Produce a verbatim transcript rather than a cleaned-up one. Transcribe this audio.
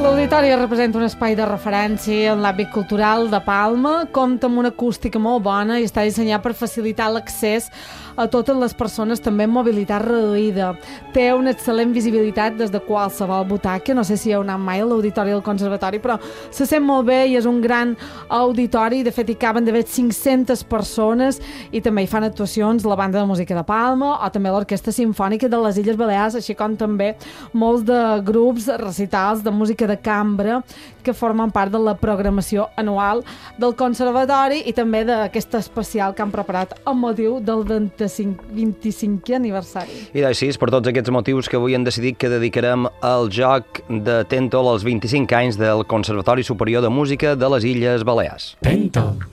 L'Auditori representa un espai de referència en l'àmbit cultural de Palma, compta amb una acústica molt bona i està dissenyat per facilitar l'accés a totes les persones, també amb mobilitat reduïda. Té una excel·lent visibilitat des de qualsevol butaca. No sé si heu anat mai a l'Auditori del Conservatori, però se sent molt bé i és un gran auditori. De fet, hi caben d'haver cinc-centes persones i també hi fan actuacions la Banda de Música de Palma o també l'Orquestra Simfònica de les Illes Balears, així com també molts de grups recitals de música de cambra que formen part de la programació anual del Conservatori i també d'aquesta especial que han preparat amb motiu del vint-i-cinquè aniversari. I així, per tots aquests motius que avui hem decidit que dedicarem al joc de Tentol als vint-i-cinc anys del Conservatori Superior de Música de les Illes Balears. Tentol.